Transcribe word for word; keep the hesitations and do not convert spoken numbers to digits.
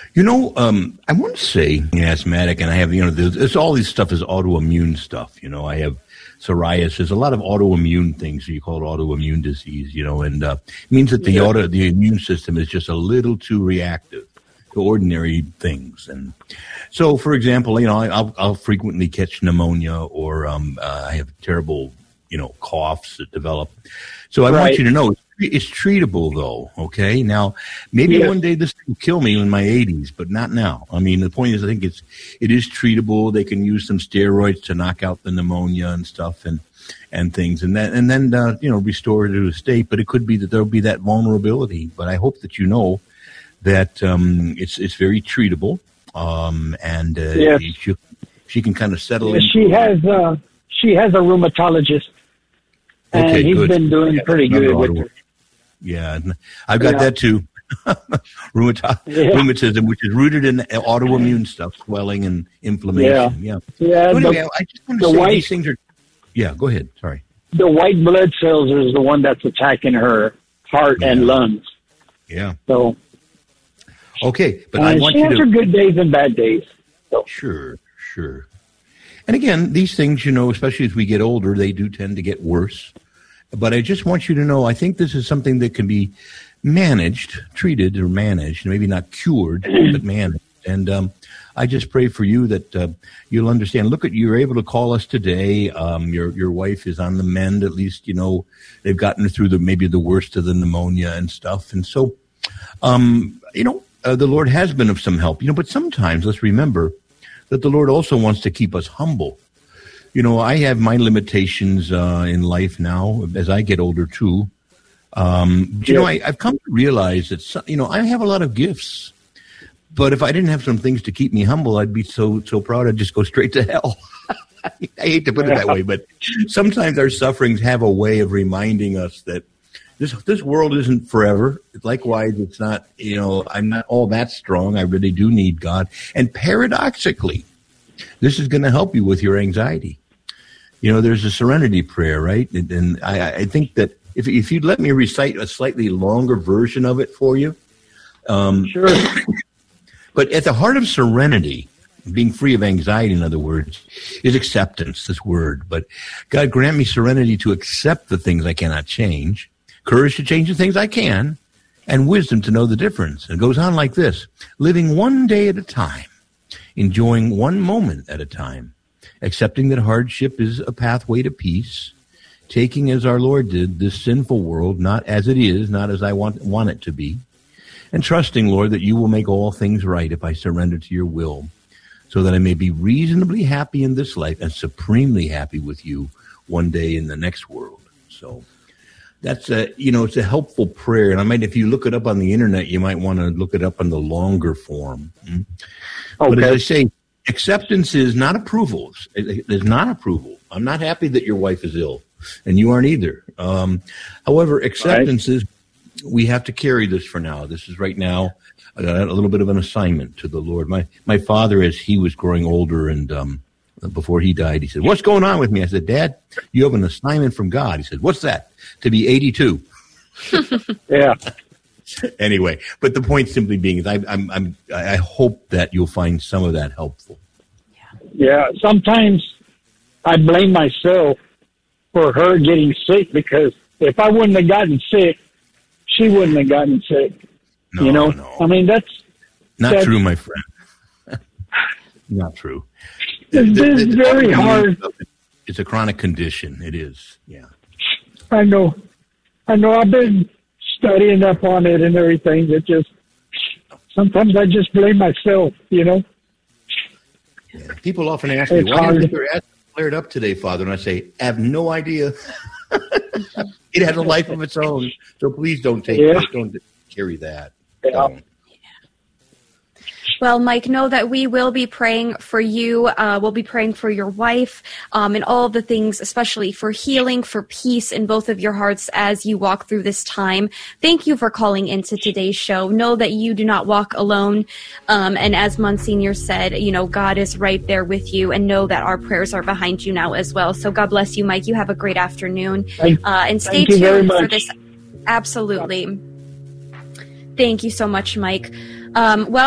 You know, um, I want to say asthmatic, and I have, you know, there's, it's all this stuff is autoimmune stuff. You know, I have psoriasis, a lot of autoimmune things. So you call it autoimmune disease, you know, and uh, it means that the yeah. auto, the immune system is just a little too reactive to ordinary things. And so, for example, you know, I'll, I'll frequently catch pneumonia, or um, uh, I have terrible, you know, coughs that develop. So I right. want you to know, it's treatable, though, okay? Now, maybe yes. one day this will kill me in my eighties, but not now. I mean, the point is, I think it's it is treatable. They can use some steroids to knock out the pneumonia and stuff and and things, and then, and then uh, you know, restore it to a state. But it could be that there will be that vulnerability. But I hope that you know that um, it's it's very treatable, um, and uh, yes. she, she can kind of settle yes, in. She has, uh, she has a rheumatologist, and okay, he's good. been doing yeah, pretty good with her. Yeah, I've got yeah. that too. Rheumati- yeah. Rheumatism, which is rooted in autoimmune stuff, swelling and inflammation. Yeah. Yeah. yeah so anyway, the, I just want to say white, these things are. Yeah, go ahead. Sorry. The white blood cells is the one that's attacking her heart yeah. and lungs. Yeah. So. Okay, but uh, I want she you has to. her good days and bad days. So. Sure, sure. And again, these things, you know, especially as we get older, they do tend to get worse. But I just want you to know, I think this is something that can be managed, treated or managed, maybe not cured, but managed. And um, I just pray for you that uh, you'll understand. Look at, you're able to call us today. Um, your your wife is on the mend, at least, you know, they've gotten through the maybe the worst of the pneumonia and stuff. And so, um, you know, uh, the Lord has been of some help, you know, but sometimes let's remember that the Lord also wants to keep us humble. You know, I have my limitations uh, in life now as I get older, too. Um, but, you yeah. know, I, I've come to realize that, some, you know, I have a lot of gifts. But if I didn't have some things to keep me humble, I'd be so so proud I'd just go straight to hell. I hate to put it that way, but sometimes our sufferings have a way of reminding us that this this world isn't forever. Likewise, it's not, you know, I'm not all that strong. I really do need God. And paradoxically, this is going to help you with your anxiety. You know, there's a serenity prayer, right? And, and I, I think that if if you'd let me recite a slightly longer version of it for you. Um, sure. But at the heart of serenity, being free of anxiety, in other words, is acceptance, this word. But God, grant me serenity to accept the things I cannot change, courage to change the things I can, and wisdom to know the difference. And it goes on like this: living one day at a time, enjoying one moment at a time, accepting that hardship is a pathway to peace, taking as our Lord did this sinful world, not as it is, not as I want, want it to be, and trusting, Lord, that you will make all things right if I surrender to your will, so that I may be reasonably happy in this life and supremely happy with you one day in the next world. So that's a, you know, it's a helpful prayer. And I might, if you look it up on the internet, you might want to look it up in the longer form. Mm-hmm. Okay. But as I say, acceptance is not approval. It is not approval. I'm not happy that your wife is ill, and you aren't either. Um, however, acceptance right. is, we have to carry this for now. This is right now a, a little bit of an assignment to the Lord. My my father, as he was growing older and um, before he died, he said, "What's going on with me?" I said, "Dad, you have an assignment from God." He said, "What's that?" "To be eighty-two. Yeah. Anyway, but the point simply being is I, I'm, I'm, I hope that you'll find some of that helpful. Yeah, sometimes I blame myself for her getting sick, because if I wouldn't have gotten sick, she wouldn't have gotten sick. No, you know, no. I mean, that's not that's, true, my friend. Not true. It's, the, the, it's the, very hard. It's a chronic condition. It is. Yeah. I know. I know. I've been studying up on it and everything. It just, sometimes I just blame myself, you know. Yeah. People often ask me, why didn't your asthma flared up today, Father? And I say, I have no idea. It has a life of its own. So please don't take yeah. don't carry that. Yeah. Don't. Well, Mike, know that we will be praying for you. Uh, we'll be praying for your wife um, and all of the things, especially for healing, for peace in both of your hearts as you walk through this time. Thank you for calling into today's show. Know that you do not walk alone. Um, and as Monsignor said, you know, God is right there with you, and know that our prayers are behind you now as well. So God bless you, Mike. You have a great afternoon. Thank, uh, and stay thank tuned for this. Absolutely. Thank you so much, Mike. Um, well,